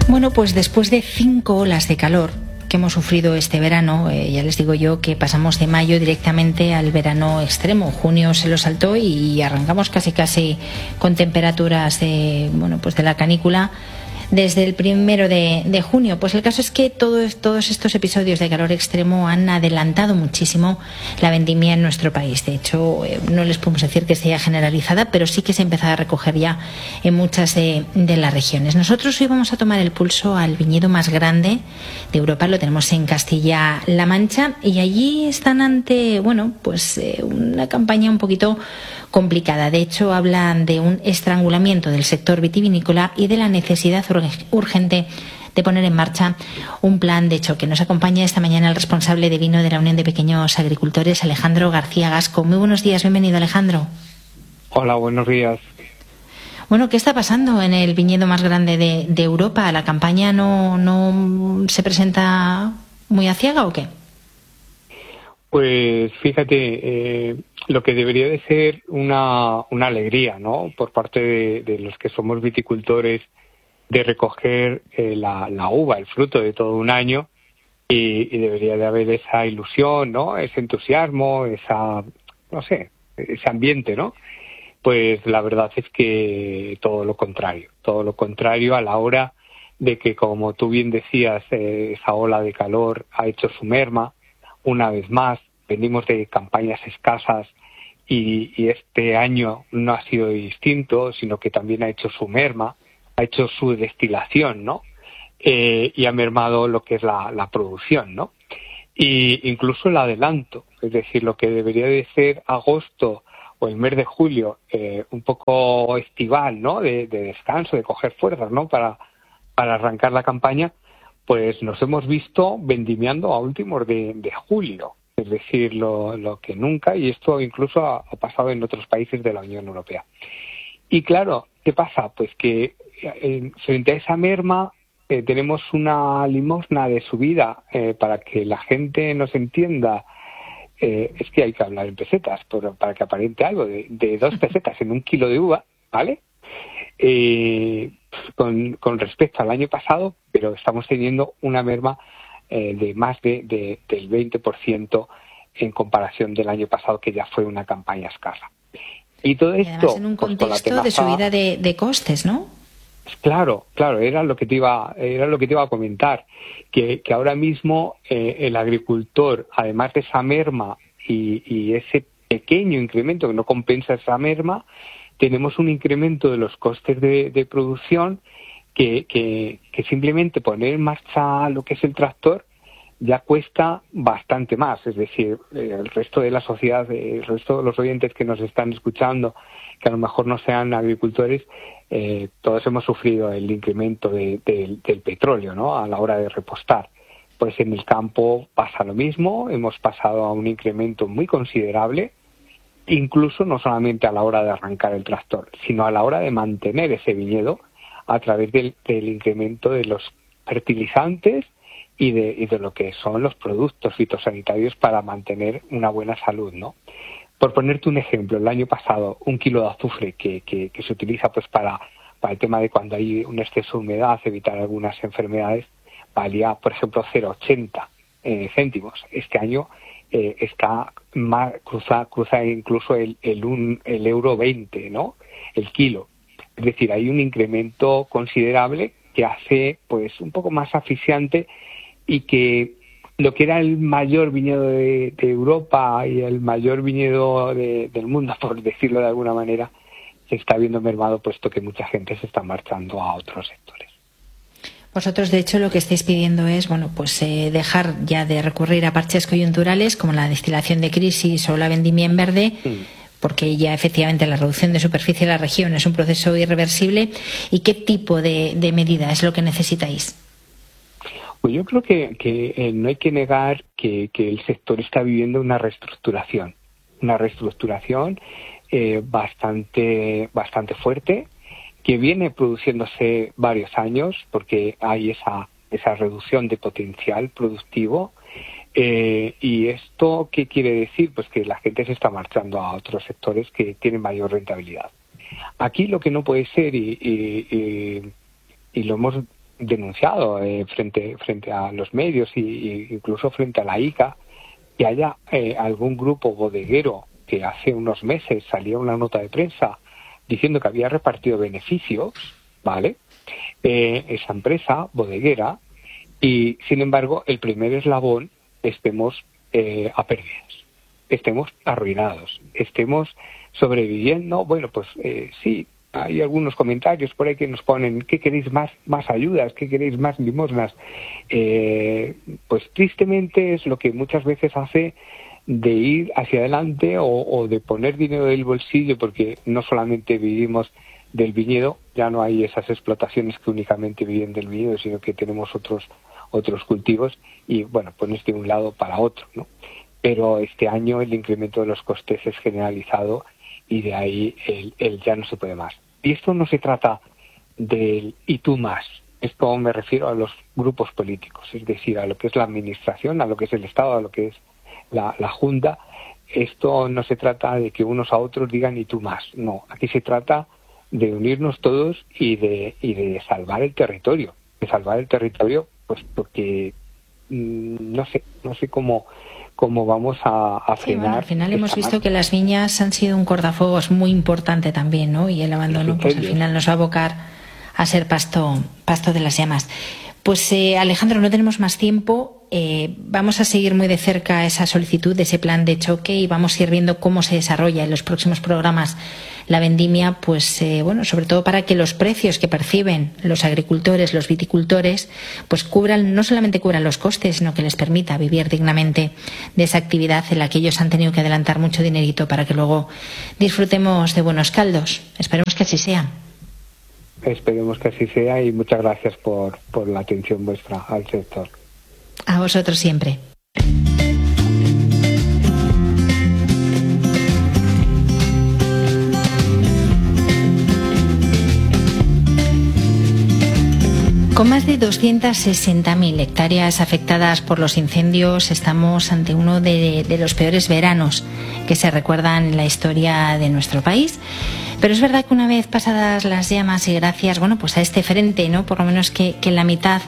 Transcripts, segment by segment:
Bueno, pues después de 5 olas de calor que hemos sufrido este verano, ya les digo yo que pasamos de mayo directamente al verano extremo. Junio se lo saltó y arrancamos casi con temperaturas de la canícula desde el 1 de junio. Pues el caso es que todos estos episodios de calor extremo han adelantado muchísimo la vendimia en nuestro país. De hecho, no les podemos decir que sea generalizada, pero sí que se ha empezado a recoger ya en muchas de las regiones. Nosotros hoy vamos a tomar el pulso al viñedo más grande de Europa. Lo tenemos en Castilla-La Mancha y allí están ante una campaña un poquito complicada. De hecho, hablan de un estrangulamiento del sector vitivinícola y de la necesidad urgente de poner en marcha un plan de choque. Nos acompaña esta mañana el responsable de vino de la Unión de Pequeños Agricultores, Alejandro García Gasco. Muy buenos días, bienvenido, Alejandro. Hola, buenos días. Bueno, ¿qué está pasando en el viñedo más grande de Europa? ¿La campaña no se presenta muy aciaga o qué? Pues fíjate, lo que debería de ser una alegría, ¿no?, por parte de los que somos viticultores, de recoger la uva, el fruto de todo un año, y debería de haber esa ilusión, ¿no?, ese entusiasmo, ese ambiente, ¿no? Pues la verdad es que todo lo contrario a la hora de que, como tú bien decías, esa ola de calor ha hecho su merma. Una vez más, venimos de campañas escasas y este año no ha sido distinto, sino que también ha hecho su merma, ha hecho su destilación, ¿no? Y ha mermado lo que es la producción, ¿no? Y incluso el adelanto, es decir, lo que debería de ser agosto o el mes de julio, un poco estival, ¿no?, de descanso, de coger fuerzas, ¿no?, para arrancar la campaña, pues nos hemos visto vendimiando a últimos de julio, es decir, lo que nunca, y esto incluso ha pasado en otros países de la Unión Europea. Y claro, ¿qué pasa? Pues que frente a esa merma tenemos una limosna de subida, para que la gente nos entienda. Es que hay que hablar en pesetas, para que aparente algo, de 2 pesetas en un kilo de uva, ¿vale? Con respecto al año pasado, pero estamos teniendo una merma de más del 20% en comparación del año pasado, que ya fue una campaña escasa. Y todo esto, además en un contexto de subida de costes, ¿no? Claro, era lo que te iba a comentar, que ahora mismo el agricultor, además de esa merma y ese pequeño incremento que no compensa esa merma, tenemos un incremento de los costes de producción que simplemente poner en marcha lo que es el tractor ya cuesta bastante más. Es decir, el resto de la sociedad, el resto de los oyentes que nos están escuchando, que a lo mejor no sean agricultores, todos hemos sufrido el incremento del petróleo, ¿no?, a la hora de repostar. Pues en el campo pasa lo mismo, hemos pasado a un incremento muy considerable, incluso no solamente a la hora de arrancar el tractor, sino a la hora de mantener ese viñedo a través del incremento de los fertilizantes y de lo que son los productos fitosanitarios para mantener una buena salud, ¿no? Por ponerte un ejemplo, el año pasado un kilo de azufre que se utiliza pues para el tema de cuando hay un exceso de humedad, evitar algunas enfermedades, valía, por ejemplo, 0,80 céntimos. Este año está más, cruza incluso el euro 20, ¿no?, el kilo. Es decir, hay un incremento considerable que hace pues un poco más asfixiante, y que lo que era el mayor viñedo de Europa y el mayor viñedo del mundo, por decirlo de alguna manera, se está viendo mermado, puesto que mucha gente se está marchando a otros sectores. Vosotros, de hecho, lo que estáis pidiendo es dejar ya de recurrir a parches coyunturales como la destilación de crisis o la vendimia en verde, porque ya efectivamente la reducción de superficie de la región es un proceso irreversible. ¿Y qué tipo de medida es lo que necesitáis? Pues yo creo que no hay que negar que el sector está viviendo una reestructuración bastante fuerte, que viene produciéndose varios años, porque hay esa reducción de potencial productivo. ¿Y esto qué quiere decir? Pues que la gente se está marchando a otros sectores que tienen mayor rentabilidad. Aquí lo que no puede ser, y lo hemos denunciado frente a los medios y incluso frente a la ICA que haya algún grupo bodeguero que hace unos meses salía una nota de prensa diciendo que había repartido beneficios, ¿vale? Esa empresa bodeguera, y sin embargo el primer eslabón estemos a pérdidas, estemos arruinados, estemos sobreviviendo. Bueno, pues sí, hay algunos comentarios por ahí que nos ponen: ¿qué queréis más ayudas? ¿Qué queréis más limosnas? Pues tristemente es lo que muchas veces hace de ir hacia adelante o de poner dinero del bolsillo, porque no solamente vivimos del viñedo, ya no hay esas explotaciones que únicamente viven del viñedo, sino que tenemos otros cultivos, y bueno, pones de un lado para otro, ¿no? Pero este año el incremento de los costes es generalizado y de ahí el ya no se puede más. Y esto no se trata del y tú más. Esto me refiero a los grupos políticos, es decir, a lo que es la administración, a lo que es el Estado, a lo que es la Junta. Esto no se trata de que unos a otros digan y tú más. No, aquí se trata de unirnos todos y de salvar el territorio. De salvar el territorio, pues porque no sé cómo vamos a frenar. Sí, bueno, al final hemos visto que las viñas han sido un cortafuegos muy importante también, ¿no? Y el abandono, pues al final nos va a abocar a ser pasto de las llamas. Pues Alejandro, no tenemos más tiempo. Vamos a seguir muy de cerca esa solicitud de ese plan de choque y vamos a ir viendo cómo se desarrolla en los próximos programas la vendimia, pues bueno, sobre todo para que los precios que perciben los agricultores, los viticultores, pues no solamente cubran los costes, sino que les permita vivir dignamente de esa actividad en la que ellos han tenido que adelantar mucho dinerito para que luego disfrutemos de buenos caldos. Esperemos que así sea. Esperemos que así sea, y muchas gracias por la atención vuestra al sector. A vosotros siempre. Con más de 260.000 hectáreas afectadas por los incendios, estamos ante uno de los peores veranos que se recuerdan en la historia de nuestro país. Pero es verdad que una vez pasadas las llamas y gracias, bueno, pues a este frente, ¿no? Por lo menos que en la mitad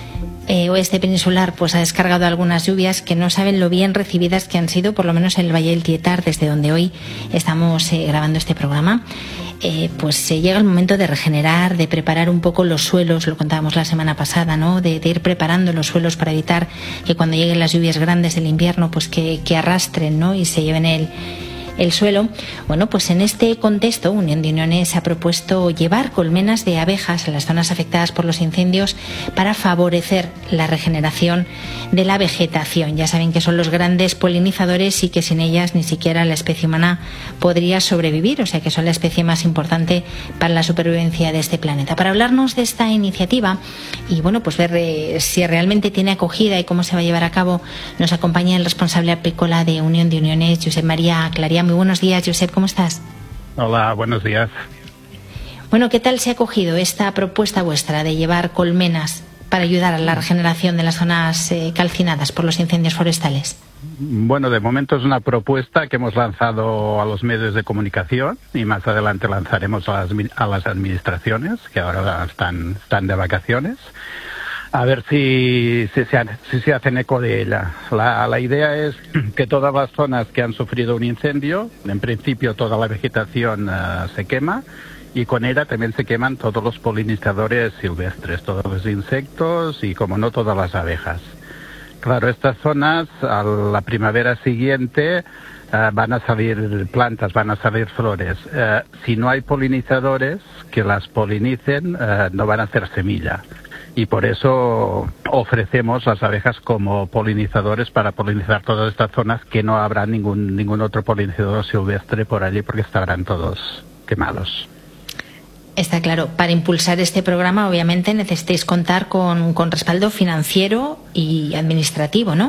oeste peninsular pues ha descargado algunas lluvias que no saben lo bien recibidas que han sido, por lo menos en el Valle del Tietar, desde donde hoy estamos grabando este programa. Pues llega el momento de regenerar, de preparar un poco los suelos, lo contábamos la semana pasada, ¿no? De ir preparando los suelos para evitar que cuando lleguen las lluvias grandes del invierno, pues que arrastren, ¿no? Y se lleven el suelo. Bueno, pues en este contexto, Unión de Uniones ha propuesto llevar colmenas de abejas a las zonas afectadas por los incendios para favorecer la regeneración de la vegetación. Ya saben que son los grandes polinizadores y que sin ellas ni siquiera la especie humana podría sobrevivir, o sea que son la especie más importante para la supervivencia de este planeta. Para hablarnos de esta iniciativa y bueno, pues ver si realmente tiene acogida y cómo se va a llevar a cabo, nos acompaña el responsable apícola de Unión de Uniones, Josep María Clarià. Muy buenos días, Josep, ¿cómo estás? Hola, buenos días. Bueno, ¿qué tal se ha acogido esta propuesta vuestra de llevar colmenas para ayudar a la regeneración de las zonas calcinadas por los incendios forestales? Bueno, de momento es una propuesta que hemos lanzado a los medios de comunicación y más adelante lanzaremos a las administraciones, que ahora están de vacaciones, a ver si se hacen eco de ella. La idea es que todas las zonas que han sufrido un incendio, en principio toda la vegetación se quema, y con ella también se queman todos los polinizadores silvestres, todos los insectos y, como no, todas las abejas. Claro, estas zonas a la primavera siguiente van a salir plantas, van a salir flores. Si no hay polinizadores que las polinicen, no van a hacer semilla. Y por eso ofrecemos las abejas como polinizadores para polinizar todas estas zonas, que no habrá ningún otro polinizador silvestre por allí porque estarán todos quemados. Está claro. Para impulsar este programa, obviamente, necesitáis contar con respaldo financiero y administrativo, ¿no?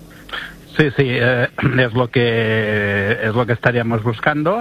Sí, es lo que estaríamos buscando.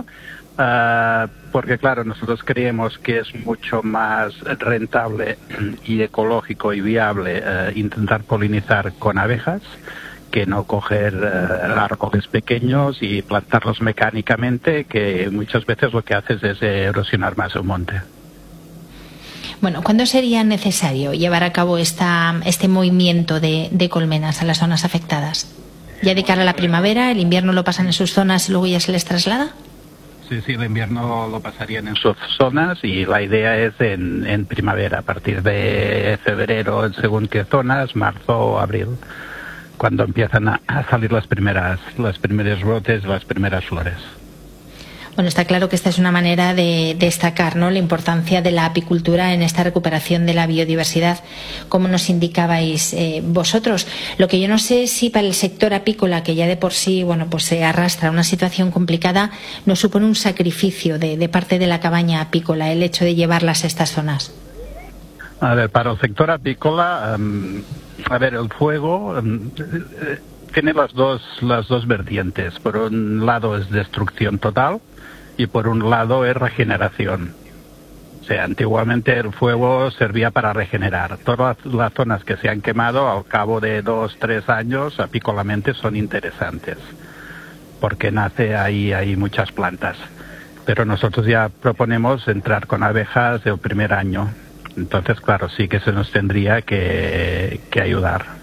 Porque claro, nosotros creemos que es mucho más rentable y ecológico y viable intentar polinizar con abejas que no coger árboles pequeños y plantarlos mecánicamente, que muchas veces lo que haces es erosionar más un monte. Bueno, ¿cuándo sería necesario llevar a cabo este movimiento de colmenas a las zonas afectadas? ¿Ya de cara a la primavera? ¿El invierno lo pasan en sus zonas y luego ya se les traslada? Sí, el invierno lo pasarían en sus zonas y la idea es en primavera, a partir de febrero, en según qué zonas, marzo o abril, cuando empiezan a salir los primeros brotes, las primeras flores. Bueno, está claro que esta es una manera de destacar, ¿no?, la importancia de la apicultura en esta recuperación de la biodiversidad, como nos indicabais vosotros. Lo que yo no sé si para el sector apícola, que ya de por sí, bueno, pues se arrastra a una situación complicada, nos supone un sacrificio de parte de la cabaña apícola el hecho de llevarlas a estas zonas. A ver, para el sector apícola, el fuego tiene las dos vertientes. Por un lado es destrucción total y por un lado es regeneración. O sea, antiguamente el fuego servía para regenerar. Todas las zonas que se han quemado al cabo de 2-3 años apícolamente son interesantes, porque nace ahí muchas plantas. Pero nosotros ya proponemos entrar con abejas el primer año. Entonces, claro, sí que se nos tendría que ayudar.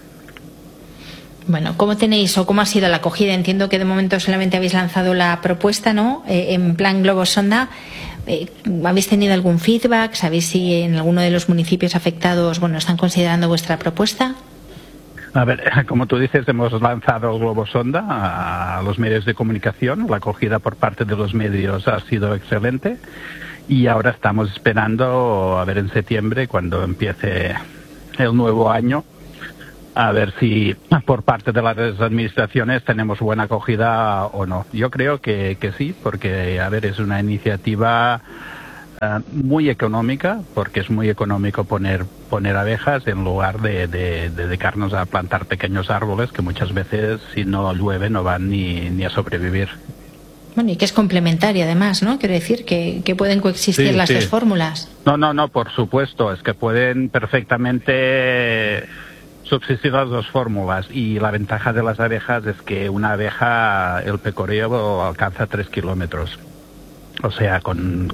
Bueno, ¿cómo tenéis o cómo ha sido la acogida? Entiendo que de momento solamente habéis lanzado la propuesta, ¿no?, en plan globo sonda. ¿Habéis tenido algún feedback? ¿Sabéis si en alguno de los municipios afectados, bueno, están considerando vuestra propuesta? A ver, como tú dices, hemos lanzado el globo sonda a los medios de comunicación. La acogida por parte de los medios ha sido excelente y ahora estamos esperando a ver en septiembre, cuando empiece el nuevo año, a ver si por parte de las administraciones tenemos buena acogida o no. Yo creo que sí, porque, a ver, es una iniciativa muy económica, porque es muy económico poner abejas en lugar de dedicarnos a plantar pequeños árboles que muchas veces, si no llueve, no van ni a sobrevivir. Bueno, y que es complementaria además, ¿no? Quiero decir que pueden coexistir las dos fórmulas. No, por supuesto, es que pueden perfectamente subsistir las dos fórmulas, y la ventaja de las abejas es que una abeja, el pecoreo alcanza 3 kilómetros. O sea, con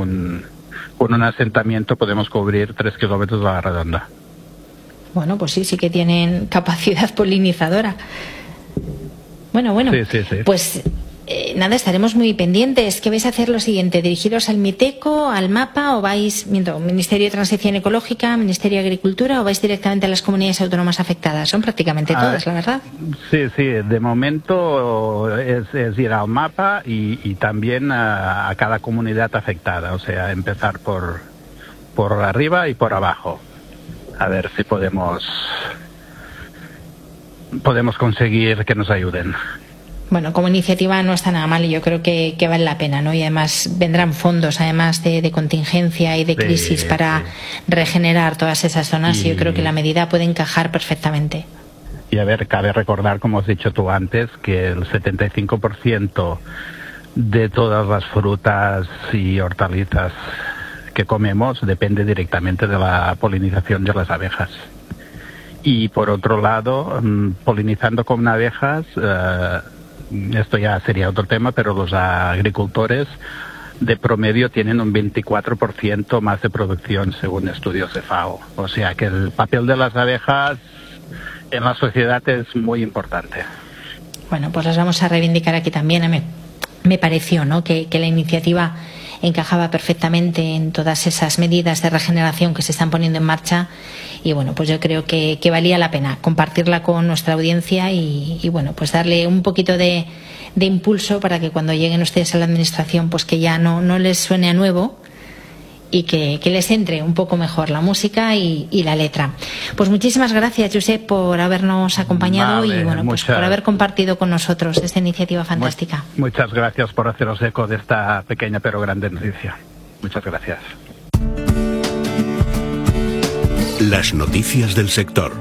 un asentamiento podemos cubrir 3 kilómetros a la redonda. Bueno, pues sí que tienen capacidad polinizadora. Bueno. Sí. Pues nada, estaremos muy pendientes. ¿Qué vais a hacer lo siguiente? ¿Dirigiros al MITECO, al MAPA, o vais, Ministerio de Transición Ecológica, Ministerio de Agricultura, o vais directamente a las comunidades autónomas afectadas? Son prácticamente todas, la verdad. Sí, de momento es ir al MAPA y también a cada comunidad afectada, o sea, empezar por arriba y por abajo. A ver si podemos conseguir que nos ayuden. Bueno, como iniciativa no está nada mal y yo creo que vale la pena, ¿no? Y además vendrán fondos, además de contingencia y de crisis, para regenerar todas esas zonas, y yo creo que la medida puede encajar perfectamente. Y a ver, cabe recordar, como has dicho tú antes, que el 75% de todas las frutas y hortalizas que comemos depende directamente de la polinización de las abejas. Y por otro lado, polinizando con abejas, esto ya sería otro tema, pero los agricultores de promedio tienen un 24% más de producción según estudios de FAO. O sea que el papel de las abejas en la sociedad es muy importante. Bueno, pues las vamos a reivindicar aquí también. Me pareció, ¿no?, que la iniciativa encajaba perfectamente en todas esas medidas de regeneración que se están poniendo en marcha, y bueno, pues yo creo que valía la pena compartirla con nuestra audiencia y bueno, pues darle un poquito de impulso para que cuando lleguen ustedes a la administración, pues que ya no les suene a nuevo, y que les entre un poco mejor la música y la letra. Pues muchísimas gracias, Josep, por habernos acompañado, y bueno, pues por haber compartido con nosotros esta iniciativa fantástica. Muchas gracias por haceros eco de esta pequeña pero grande noticia. Muchas gracias. Las noticias del sector.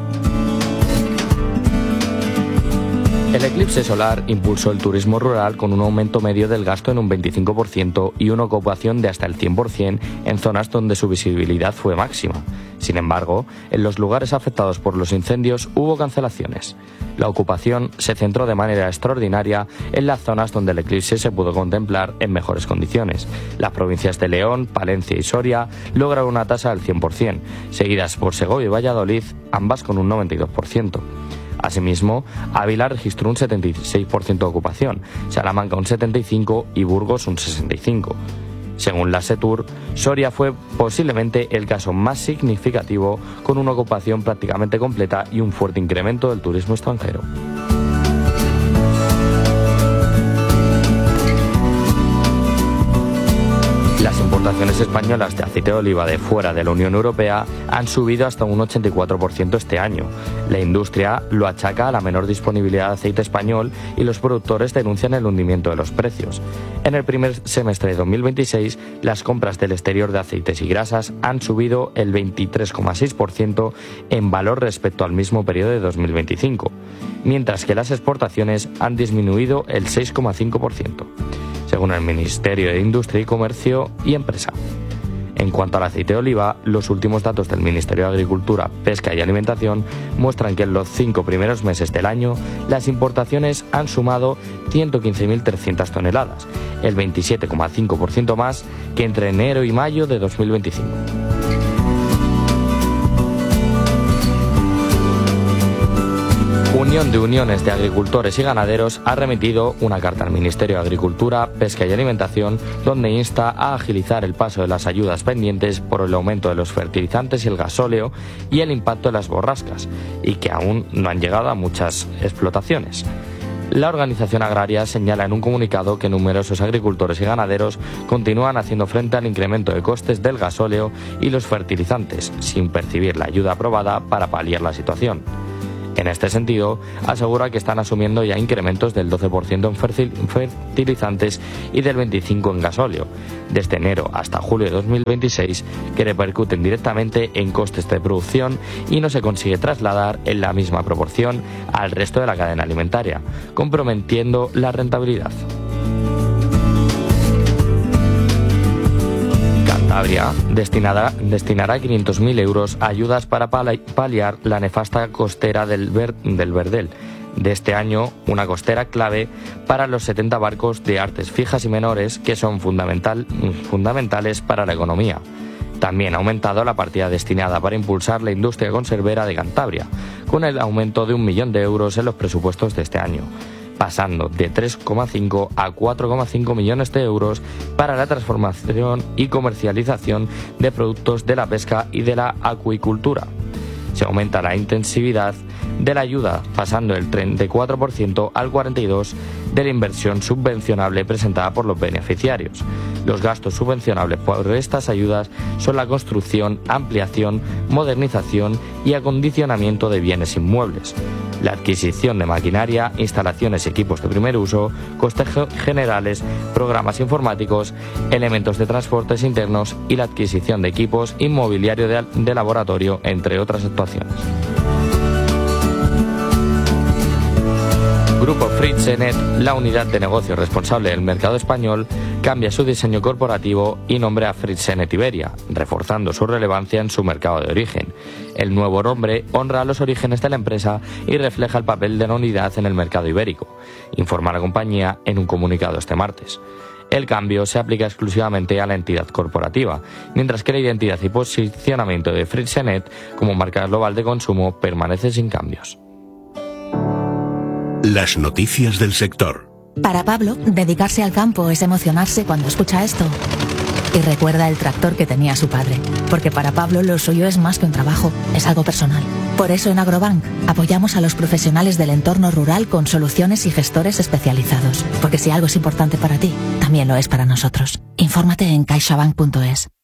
El eclipse solar impulsó el turismo rural con un aumento medio del gasto en un 25% y una ocupación de hasta el 100% en zonas donde su visibilidad fue máxima. Sin embargo, en los lugares afectados por los incendios hubo cancelaciones. La ocupación se centró de manera extraordinaria en las zonas donde el eclipse se pudo contemplar en mejores condiciones. Las provincias de León, Palencia y Soria lograron una tasa del 100%, seguidas por Segovia y Valladolid, ambas con un 92%. Asimismo, Ávila registró un 76% de ocupación, Salamanca un 75% y Burgos un 65%. Según la SETUR, Soria fue posiblemente el caso más significativo, con una ocupación prácticamente completa y un fuerte incremento del turismo extranjero. Las importaciones españolas de aceite de oliva de fuera de la Unión Europea han subido hasta un 84% este año. La industria lo achaca a la menor disponibilidad de aceite español y los productores denuncian el hundimiento de los precios. En el primer semestre de 2026, las compras del exterior de aceites y grasas han subido el 23,6% en valor respecto al mismo periodo de 2025, mientras que las exportaciones han disminuido el 6,5%. Según el Ministerio de Industria y Comercio y Empresa. En cuanto al aceite de oliva, los últimos datos del Ministerio de Agricultura, Pesca y Alimentación muestran que en los 5 primeros meses del año las importaciones han sumado 115.300 toneladas, el 27,5% más que entre enero y mayo de 2025. Unión de Uniones de Agricultores y Ganaderos ha remitido una carta al Ministerio de Agricultura, Pesca y Alimentación donde insta a agilizar el paso de las ayudas pendientes por el aumento de los fertilizantes y el gasóleo y el impacto de las borrascas, y que aún no han llegado a muchas explotaciones. La organización agraria señala en un comunicado que numerosos agricultores y ganaderos continúan haciendo frente al incremento de costes del gasóleo y los fertilizantes, sin percibir la ayuda aprobada para paliar la situación. En este sentido, asegura que están asumiendo ya incrementos del 12% en fertilizantes y del 25% en gasóleo, desde enero hasta julio de 2026, que repercuten directamente en costes de producción y no se consigue trasladar en la misma proporción al resto de la cadena alimentaria, comprometiendo la rentabilidad. Cantabria destinará 500.000 euros a ayudas para paliar la nefasta costera del Verdel. De este año, una costera clave para los 70 barcos de artes fijas y menores que son fundamentales para la economía. También ha aumentado la partida destinada para impulsar la industria conservera de Cantabria, con el aumento de 1 millón de euros en los presupuestos de este año, pasando de 3,5 a 4,5 millones de euros para la transformación y comercialización de productos de la pesca y de la acuicultura. Se aumenta la intensividad de la ayuda, pasando del 34% al 42% de la inversión subvencionable presentada por los beneficiarios. Los gastos subvencionables por estas ayudas son la construcción, ampliación, modernización y acondicionamiento de bienes inmuebles, la adquisición de maquinaria, instalaciones y equipos de primer uso, costes generales, programas informáticos, elementos de transportes internos y la adquisición de equipos inmobiliario de laboratorio, entre otras actuaciones. Grupo Fritzenet, la unidad de negocio responsable del mercado español, cambia su diseño corporativo y nombra a Fritzenet Iberia, reforzando su relevancia en su mercado de origen. El nuevo nombre honra los orígenes de la empresa y refleja el papel de la unidad en el mercado ibérico, informa la compañía en un comunicado este martes. El cambio se aplica exclusivamente a la entidad corporativa, mientras que la identidad y posicionamiento de Fritzenet como marca global de consumo permanece sin cambios. Las noticias del sector. Para Pablo, dedicarse al campo es emocionarse cuando escucha esto. Y recuerda el tractor que tenía su padre. Porque para Pablo lo suyo es más que un trabajo, es algo personal. Por eso en Agrobank apoyamos a los profesionales del entorno rural con soluciones y gestores especializados. Porque si algo es importante para ti, también lo es para nosotros. Infórmate en caixabank.es.